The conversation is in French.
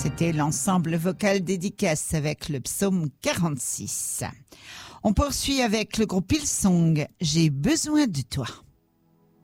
C'était l'ensemble vocal dédicace avec le psaume 46. On poursuit avec le groupe Hillsong, J'ai besoin de toi.